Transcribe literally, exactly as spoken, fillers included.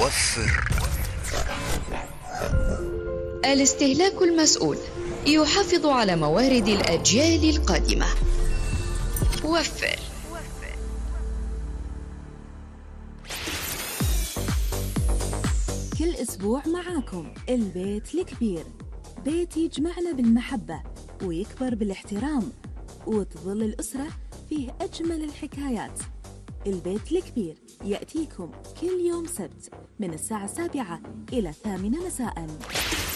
وفر. الاستهلاك المسؤول يحافظ على موارد الأجيال القادمة. وفر. كل أسبوع معاكم البيت الكبير، بيت يجمعنا بالمحبة ويكبر بالاحترام، وتظل الأسرة فيه أجمل الحكايات. البيت الكبير يأتيكم كل يوم سبت من الساعة السابعة إلى الثامنة مساءً.